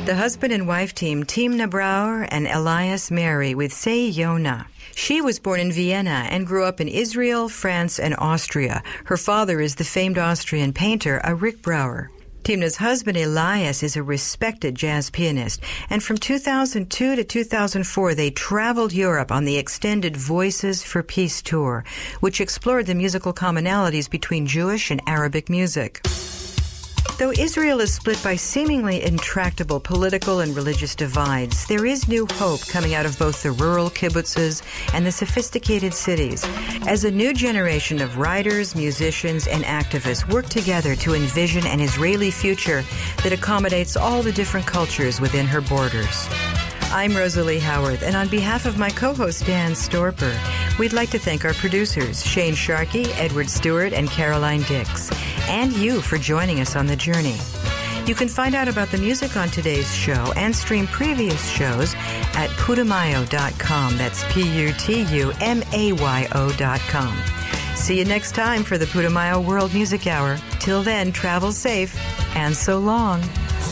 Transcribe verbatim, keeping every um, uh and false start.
The husband and wife team, Timna Brauer and Elias Mary with Say Yona. She was born in Vienna and grew up in Israel, France, and Austria. Her father is the famed Austrian painter, Rick Brauer. Timna's husband, Elias, is a respected jazz pianist, and from two thousand two to two thousand four, they traveled Europe on the extended Voices for Peace tour, which explored the musical commonalities between Jewish and Arabic music. Though Israel is split by seemingly intractable political and religious divides, there is new hope coming out of both the rural kibbutzes and the sophisticated cities, as a new generation of writers, musicians, and activists work together to envision an Israeli future that accommodates all the different cultures within her borders. I'm Rosalie Howarth, and on behalf of my co-host Dan Storper, we'd like to thank our producers, Shane Sharkey, Edward Stewart, and Caroline Dix, and you for joining us on the journey. You can find out about the music on today's show and stream previous shows at putumayo dot com. That's P U T U M A Y O dot com. See you next time for the Putumayo World Music Hour. Till then, travel safe, and so long.